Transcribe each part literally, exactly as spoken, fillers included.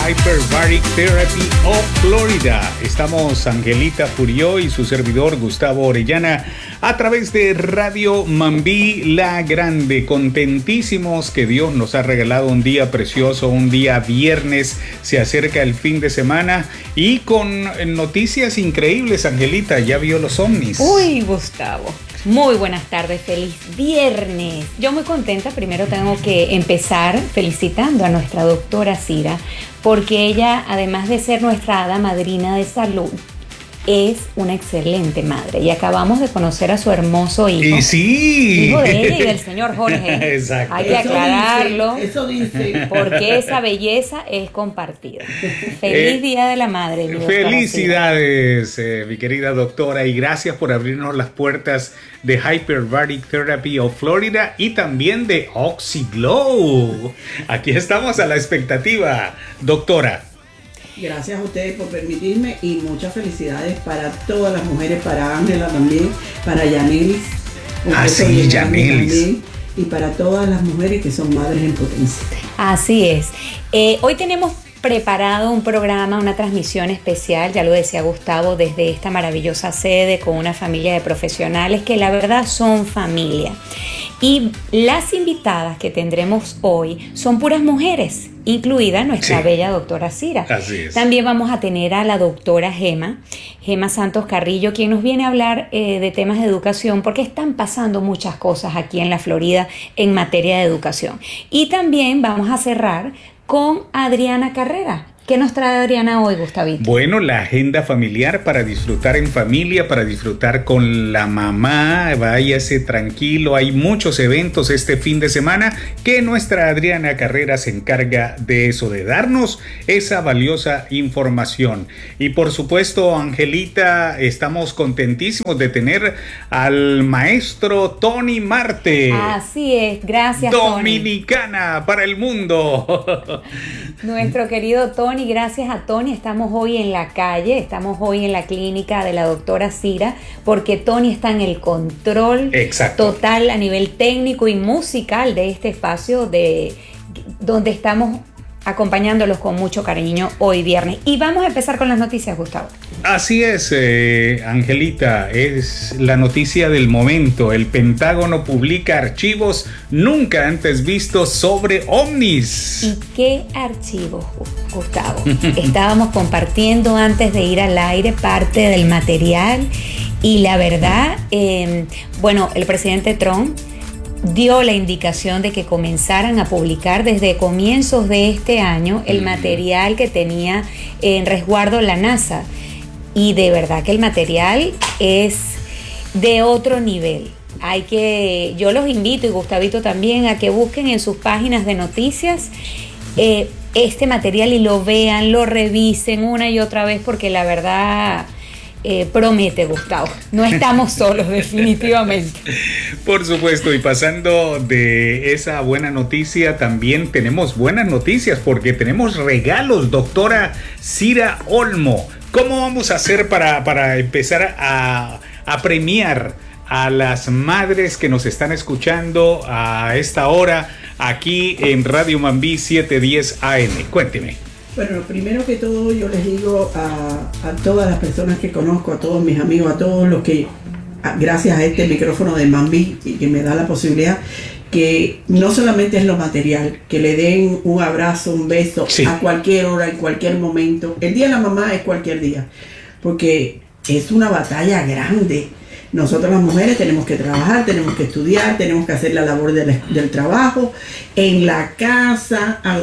Hyperbaric Therapy of Florida. Estamos Angelita Furió y su servidor Gustavo Orellana a través de Radio Mambí La Grande. Contentísimos que Dios nos ha regalado un día precioso, un día viernes. Se acerca el fin de semana y con noticias increíbles. Angelita, ¿ya vio los ovnis? Uy, Gustavo. Muy buenas tardes, feliz viernes. Yo muy contenta, primero tengo que empezar felicitando a nuestra doctora Cira, porque ella, además de ser nuestra hada madrina de salud, es una excelente madre. Y acabamos de conocer a su hermoso hijo. Y sí. Hijo de ella y del señor Jorge. Exacto. Hay que Eso aclararlo. dice, eso dice. Porque esa belleza es compartida. Feliz Eh, Día de la Madre. Mi doctora Felicidades, eh, mi querida doctora, y gracias por abrirnos las puertas de Hyperbaric Therapy of Florida y también de OxyGlow. Aquí estamos a la expectativa, doctora. Gracias a ustedes por permitirme y muchas felicidades para todas las mujeres, para Ángela también, para Yanelis. un Ah, beso sí, bien grande Yanelis. también, y para todas las mujeres que son madres en potencia. Así es. Eh, hoy tenemos preparado un programa, una transmisión especial, ya lo decía Gustavo, desde esta maravillosa sede con una familia de profesionales que la verdad son familia. Y las invitadas que tendremos hoy son puras mujeres, incluida nuestra Sí. bella doctora Cira. Así es. También vamos a tener a la doctora Gema, Gema Santos Carrillo, quien nos viene a hablar eh, de temas de educación, porque están pasando muchas cosas aquí en la Florida en materia de educación. Y también vamos a cerrar con Adriana Carrera. ¿Qué nos trae Adriana hoy, Gustavito? Bueno, la agenda familiar para disfrutar en familia, para disfrutar con la mamá. Váyase tranquilo, hay muchos eventos este fin de semana que nuestra Adriana Carrera se encarga de eso, de darnos esa valiosa información. Y por supuesto, Angelita, estamos contentísimos de tener al maestro Tony Marte. Así es, gracias, Tony. Dominicana para el mundo. Nuestro querido Tony, gracias a Tony, estamos hoy en la calle, estamos hoy en la clínica de la doctora Cira, porque Tony está en el control Exacto. total a nivel técnico y musical de este espacio de donde estamos acompañándolos con mucho cariño hoy viernes. Y vamos a empezar con las noticias, Gustavo. Así es, eh, Angelita, es la noticia del momento. El Pentágono publica archivos nunca antes vistos sobre ovnis. ¿Y qué archivos, Gustavo? Estábamos compartiendo antes de ir al aire parte del material y la verdad, eh, bueno, el presidente Trump dio la indicación de que comenzaran a publicar desde comienzos de este año el material que tenía en resguardo la NASA. Y de verdad que el material es de otro nivel. Hay que, yo los invito, y Gustavito también, a que busquen en sus páginas de noticias eh, este material y lo vean, lo revisen una y otra vez, porque la verdad eh, promete, Gustavo. No estamos solos, definitivamente. Por supuesto, y pasando de esa buena noticia, también tenemos buenas noticias porque tenemos regalos, doctora Cira Olmo. ¿Cómo vamos a hacer para, para empezar a, a premiar a las madres que nos están escuchando a esta hora aquí en Radio Mambí setecientos diez A M? Cuénteme. Bueno, primero que todo yo les digo a, a todas las personas que conozco, a todos mis amigos, a todos los que, a, gracias a este micrófono de Mambí y que me da la posibilidad, que no solamente es lo material, que le den un abrazo, un beso, sí, a cualquier hora, en cualquier momento. El Día de la Mamá es cualquier día, porque es una batalla grande. Nosotros las mujeres tenemos que trabajar, tenemos que estudiar, tenemos que hacer la labor del, del trabajo, en la casa, a,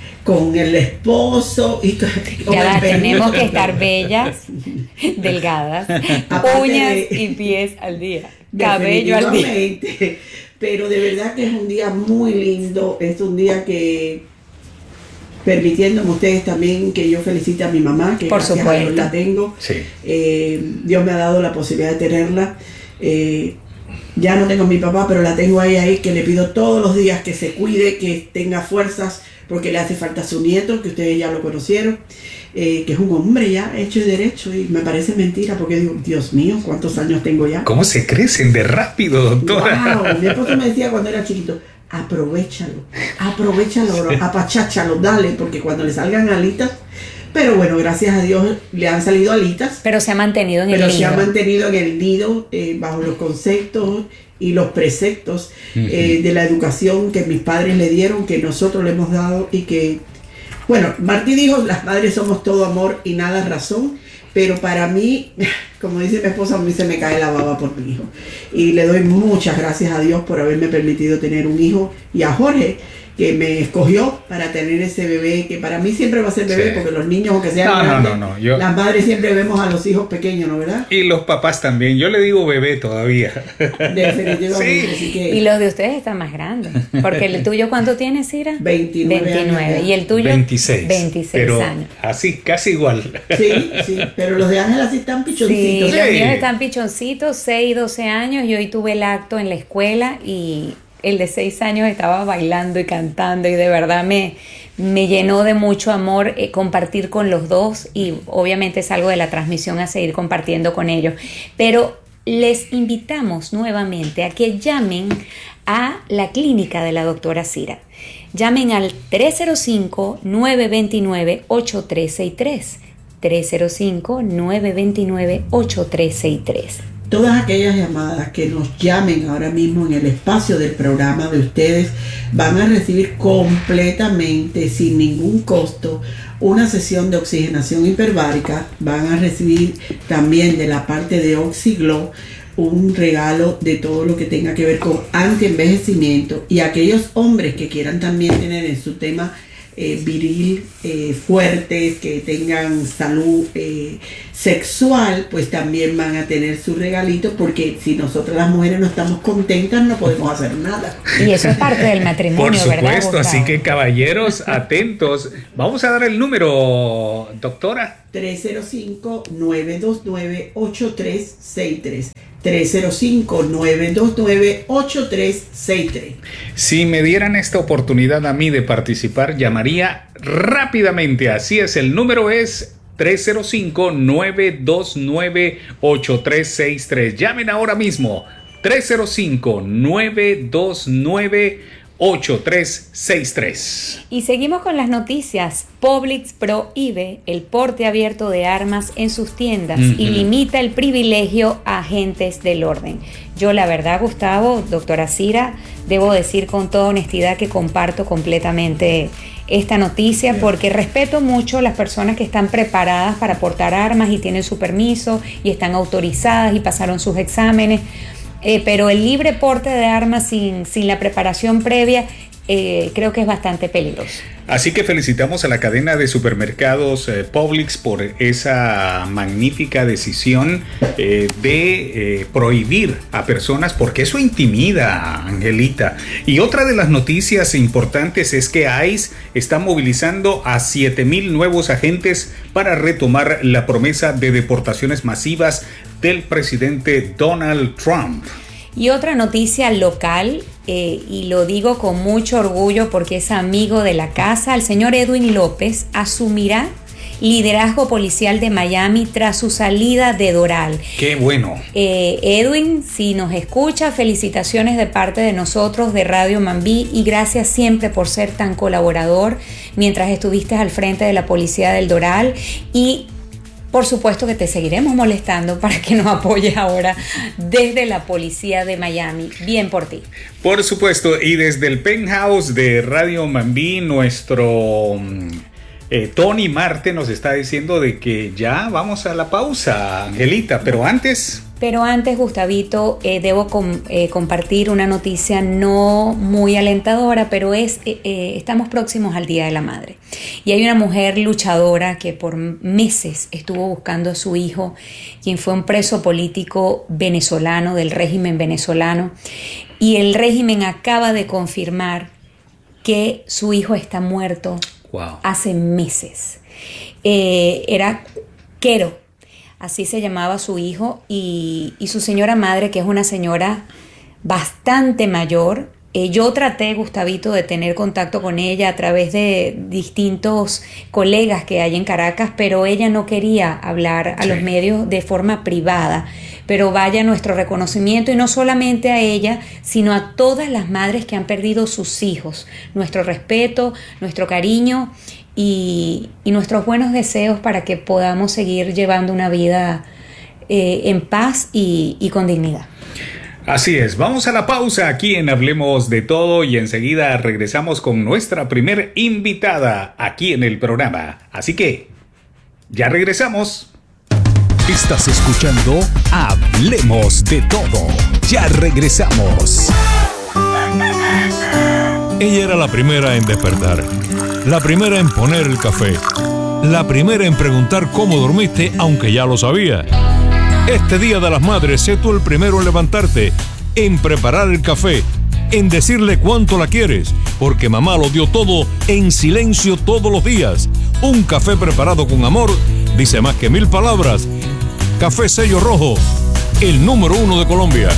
con el esposo y con ya el tenemos que estar bellas, delgadas, uñas de, y pies al día, cabello al día. Pero de verdad que es un día muy lindo, es un día que, permitiéndome ustedes también que yo felicite a mi mamá, que por gracias supuesto a Dios la tengo. Sí. Eh, Dios me ha dado la posibilidad de tenerla. Eh, ya no tengo a mi papá, pero la tengo ahí, ahí, que le pido todos los días que se cuide, que tenga fuerzas, porque le hace falta a su nieto, que ustedes ya lo conocieron, eh, que es un hombre ya hecho y derecho, y me parece mentira, porque digo, Dios mío, ¿cuántos años tengo ya? ¿Cómo se crecen de rápido, doctora? Wow, mi esposo me decía cuando era chiquito, Aprovechalo, aprovechalo, apacháchalo, dale, porque cuando le salgan alitas, pero bueno, gracias a Dios le han salido alitas. Pero se ha mantenido en el pero nido. Pero se ha mantenido en el nido eh, bajo los conceptos y los preceptos uh-huh. eh, de la educación que mis padres le dieron, que nosotros le hemos dado y que, bueno, Martí dijo, las madres somos todo amor y nada razón. Pero para mí, como dice mi esposa, a mí se me cae la baba por mi hijo. Y le doy muchas gracias a Dios por haberme permitido tener un hijo. Y a Jorge, que me escogió para tener ese bebé, que para mí siempre va a ser bebé, sí. Porque los niños, aunque sean no, grandes, no, no, no. Yo... las madres siempre vemos a los hijos pequeños, ¿no, verdad? Y los papás también. Yo le digo bebé todavía. Definitivamente. Sí. Así que... Y los de ustedes están más grandes. Porque el tuyo, ¿cuánto tiene, Cira? veintinueve. veintinueve. Años. ¿Y el tuyo? veintiséis. veintiséis pero años. Así, casi igual. Sí, sí. Pero los de Ángela sí están pichoncitos. Sí, sí. los míos están pichoncitos, seis, doce años. Y hoy tuve el acto en la escuela y... el de seis años estaba bailando y cantando y de verdad me, me llenó de mucho amor eh, compartir con los dos y obviamente es algo de la transmisión a seguir compartiendo con ellos. Pero les invitamos nuevamente a que llamen a la clínica de la doctora Cira. Llamen al tres cero cinco, nueve dos nueve, ocho tres seis tres. tres cero cinco, nueve dos nueve, ocho tres seis tres. Todas aquellas llamadas que nos llamen ahora mismo en el espacio del programa de ustedes van a recibir completamente, sin ningún costo, una sesión de oxigenación hiperbárica. Van a recibir también de la parte de OxyGlow un regalo de todo lo que tenga que ver con antienvejecimiento. Y aquellos hombres que quieran también tener en su tema Eh, viril, eh, fuertes, que tengan salud eh, sexual, pues también van a tener su regalito, porque si nosotras las mujeres no estamos contentas no podemos hacer nada. Y eso es parte del matrimonio, por supuesto, ¿verdad, Gustavo? Así que caballeros, atentos. Vamos a dar el número, doctora. tres cero cinco, nueve dos nueve, ocho tres seis tres. tres cero cinco, nueve dos nueve, ocho tres seis tres. Si me dieran esta oportunidad a mí de participar, llamaría rápidamente. Así es, el número es tres cero cinco, nueve dos nueve, ocho tres seis tres. Llamen ahora mismo. tres cero cinco, nueve dos nueve, ocho tres seis tres. Y seguimos con las noticias. Publix prohíbe el porte abierto de armas en sus tiendas uh-huh. y limita el privilegio a agentes del orden. Yo la verdad, Gustavo, doctora Cira, debo decir con toda honestidad que comparto completamente esta noticia porque respeto mucho las personas que están preparadas para portar armas y tienen su permiso y están autorizadas y pasaron sus exámenes. Eh, pero el libre porte de armas sin, sin la preparación previa eh, creo que es bastante peligroso. Así que felicitamos a la cadena de supermercados eh, Publix por esa magnífica decisión eh, de eh, prohibir a personas, porque eso intimida, Angelita. Y otra de las noticias importantes es que ICE está movilizando a siete mil nuevos agentes para retomar la promesa de deportaciones masivas del presidente Donald Trump. Y otra noticia local, eh, y lo digo con mucho orgullo porque es amigo de la casa, el señor Edwin López asumirá liderazgo policial de Miami tras su salida de Doral. ¡Qué bueno! Eh, Edwin, si nos escucha, felicitaciones de parte de nosotros de Radio Mambí y gracias siempre por ser tan colaborador mientras estuviste al frente de la policía del Doral y por supuesto que te seguiremos molestando para que nos apoyes ahora desde la policía de Miami. Bien por ti. Por supuesto, y desde el penthouse de Radio Mambí, nuestro eh, Tony Marte nos está diciendo de que ya vamos a la pausa, Angelita, pero antes... Pero antes, Gustavito, eh, debo com, eh, compartir una noticia no muy alentadora, pero es eh, eh, estamos próximos al Día de la Madre. Y hay una mujer luchadora que por meses estuvo buscando a su hijo, quien fue un preso político venezolano, del régimen venezolano. Y el régimen acaba de confirmar que su hijo está muerto wow. hace meses. Eh, era Quero. Así se llamaba su hijo y, y su señora madre, que es una señora bastante mayor. Eh, yo traté, Gustavito, de tener contacto con ella a través de distintos colegas que hay en Caracas, pero ella no quería hablar a sí. los medios de forma privada. pero vaya nuestro reconocimiento, y no solamente a ella, sino a todas las madres que han perdido sus hijos. Nuestro respeto, nuestro cariño y, y nuestros buenos deseos para que podamos seguir llevando una vida eh, en paz y, y con dignidad. Así es, vamos a la pausa aquí en Hablemos de Todo y enseguida regresamos con nuestra primer invitada aquí en el programa. Así que, ya regresamos. Estás escuchando Hablemos de Todo. Ya regresamos. Ella era la primera en despertar, la primera en poner el café, la primera en preguntar cómo dormiste aunque ya lo sabía. Este Día de las Madres, sé tú el primero en levantarte, en preparar el café, en decirle cuánto la quieres, porque mamá lo dio todo en silencio todos los días. Un café preparado con amor dice más que mil palabras. Café Sello Rojo, el número uno de Colombia.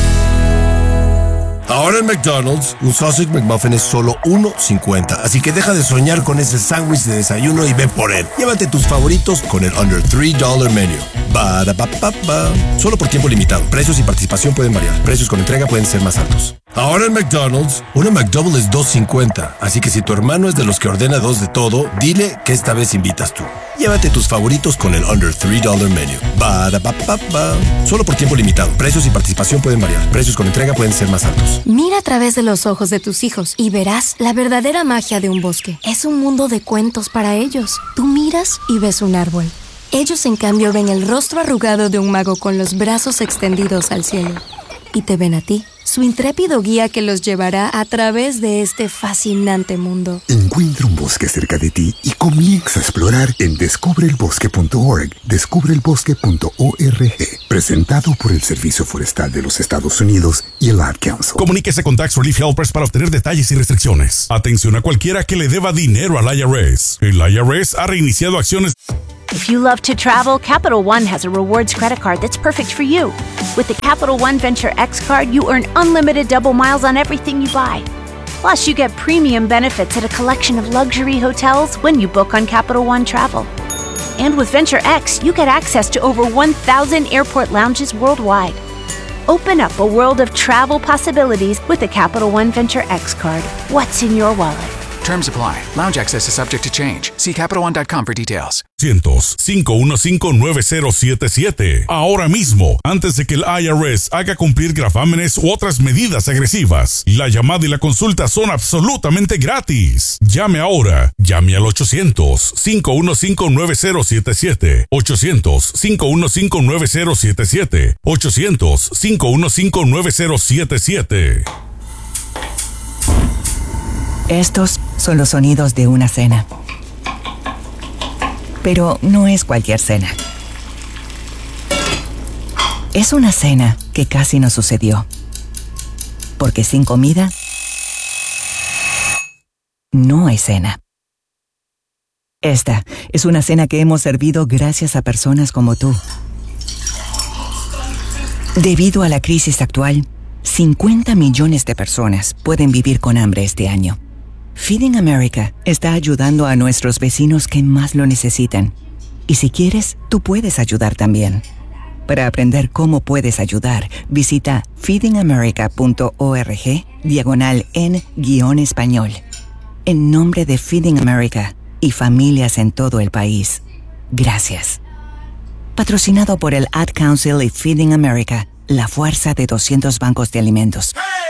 Ahora en McDonald's, un Sausage McMuffin es solo uno cincuenta, así que deja de soñar con ese sándwich de desayuno y ve por él. Llévate tus favoritos con el Under tres dólares Menu. Ba-da-ba-ba-ba. Solo por tiempo limitado. Precios y participación pueden variar. Precios con entrega pueden ser más altos. Ahora en McDonald's, una McDouble es dos cincuenta, así que si tu hermano es de los que ordena dos de todo, dile que esta vez invitas tú. Llévate tus favoritos con el Under tres dólares Menu. Ba-da-ba-ba-ba. Solo por tiempo limitado. Precios y participación pueden variar. Precios con entrega pueden ser más altos. Mira a través de los ojos de tus hijos y verás la verdadera magia de un bosque. Es un mundo de cuentos para ellos. Tú miras y ves un árbol. Ellos, en cambio, ven el rostro arrugado de un mago con los brazos extendidos al cielo. Y te ven a ti, su intrépido guía que los llevará a través de este fascinante mundo. Encuentra un bosque cerca de ti y comienza a explorar en descubre el bosque punto org. descubre el bosque punto org. Presentado por el Servicio Forestal de los Estados Unidos y el Ad Council. Comuníquese con Tax Relief Helpers para obtener detalles y restricciones. Atención a cualquiera que le deba dinero al I R S. El I R S ha reiniciado acciones. If you love to travel, Capital One has a rewards credit card that's perfect for you. With the Capital One Venture X card, you earn unlimited double miles on everything you buy. Plus, you get premium benefits at a collection of luxury hotels when you book on Capital One Travel. And with Venture X, you get access to over one thousand airport lounges worldwide. Open up a world of travel possibilities with the Capital One Venture X card. What's in your wallet? Terms apply. Lounge access is subject to change. See Capital One dot com for details. cinco uno cinco nueve cero siete siete. Ahora mismo, antes de que el I R S haga cumplir gravámenes u otras medidas agresivas. La llamada y la consulta son absolutamente gratis. Llame ahora. Llame al ochocientos, cinco uno cinco, nueve cero siete siete. ochocientos, cinco uno cinco, nueve cero siete siete. ochocientos, cinco uno cinco, nueve cero siete siete. Estos son los sonidos de una cena. Pero no es cualquier cena. Es una cena que casi no sucedió. Porque sin comida, no hay cena. Esta es una cena que hemos servido gracias a personas como tú. Debido a la crisis actual, cincuenta millones de personas pueden vivir con hambre este año. Feeding America está ayudando a nuestros vecinos que más lo necesitan. Y si quieres, tú puedes ayudar también. Para aprender cómo puedes ayudar, visita feeding america punto org diagonal en guión español. En nombre de Feeding America y familias en todo el país, gracias. Patrocinado por el Ad Council y Feeding America, la fuerza de doscientos bancos de alimentos.